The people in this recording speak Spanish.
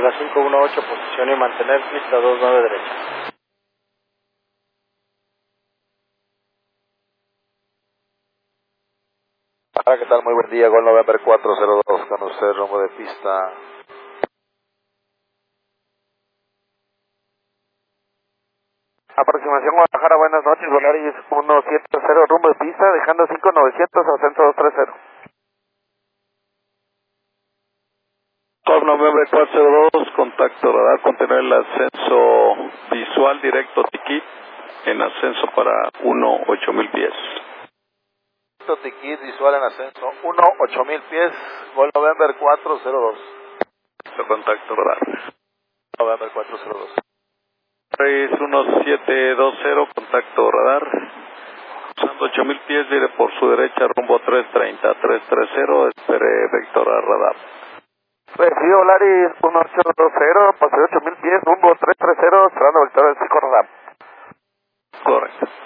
fila 518, posición y mantener, pista 29 derecha. Hola, ¿qué tal? Muy buen día, Gol November 402, con usted, rumbo de pista. Aproximación Guadalajara, buenas noches, Volaris 170, rumbo de pista, dejando 5900, ascenso 230. Gol November 402, contacto radar, contener el ascenso visual directo tiquit, en ascenso para 1-8000 pies. Tiquit visual en ascenso, 1-8000 pies, Gol November 402. Contacto radar. November 402. 1720, contacto radar. Usando 8000 pies, viene por su derecha rumbo 330, 330, espere vector a radar. Recibido Volaris 1820, paseo 8000 pies, rumbo 330, esperando vector del 5 radar. Correcto.